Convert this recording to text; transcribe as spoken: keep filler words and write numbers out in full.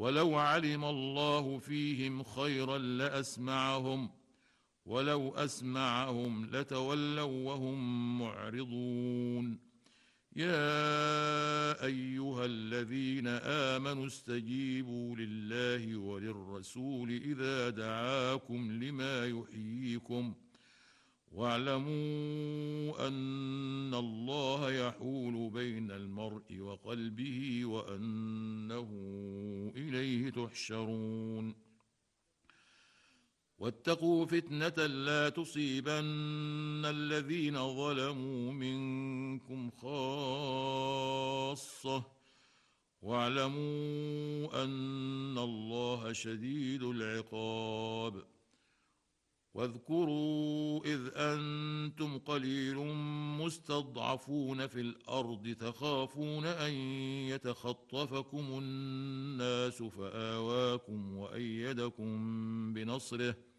ولو علم الله فيهم خيرا لأسمعهم ولو أسمعهم لتولوا وهم معرضون. يا أيها الذين آمنوا استجيبوا لله وللرسول إذا دعاكم لما يحييكم واعلموا أن الله يحول بين المرء وقلبه وأنه إليه تحشرون. واتقوا فتنة لا تصيبن الذين ظلموا منكم خاصة واعلموا أن الله شديد العقاب. واذكروا إذ أنتم قليل مستضعفون في الأرض تخافون أن يتخطفكم الناس فآواكم وأيدكم بنصره